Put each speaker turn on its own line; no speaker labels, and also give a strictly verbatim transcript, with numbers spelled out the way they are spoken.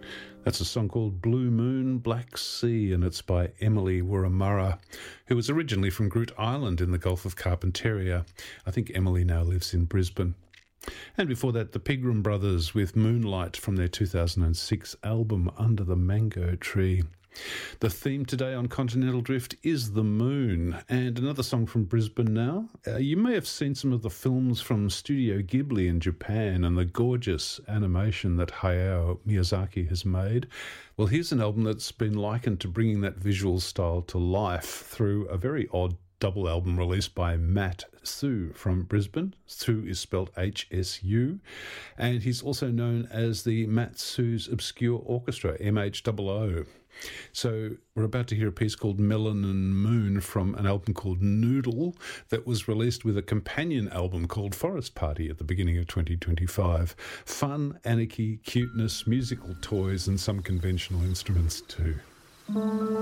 That's a song called Blue Moon, Black Sea, and it's by Emily Wurramara, who was originally from Groote Eylandt in the Gulf of Carpentaria. I think Emily now lives in Brisbane. And before that, the Pegram Brothers with Moonlight from their two thousand six album Under the Mango Tree. The theme today on Continental Drift is the moon, and another song from Brisbane now. Uh, you may have seen some of the films from Studio Ghibli in Japan and the gorgeous animation that Hayao Miyazaki has made. Well, here's an album that's been likened to bringing that visual style to life through a very odd double album released by Matt Hsu from Brisbane. Hsu is spelled H S U, and he's also known as the Matt Hsu's Obscure Orchestra, M H O O. So we're about to hear a piece called Melanin Moon from an album called Noodle that was released with a companion album called Forest Party at the beginning of twenty twenty-five. Fun, anarchy, cuteness, musical toys, and some conventional instruments too.